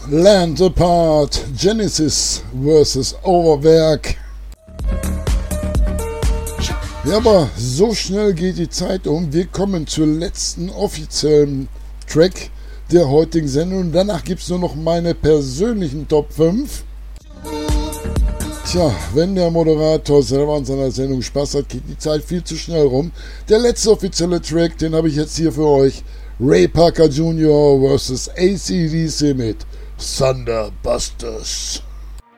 Land Apart, Genesis vs. Overwerk. Ja, aber so schnell geht die Zeit um. Wir kommen zur letzten offiziellen Track der heutigen Sendung. Und danach gibt es nur noch meine persönlichen Top 5. Tja, wenn der Moderator selber an seiner Sendung Spaß hat, geht die Zeit viel zu schnell rum. Der letzte offizielle Track, den habe ich jetzt hier für euch. Ray Parker Jr. vs. AC/DC mit Thunderbusters.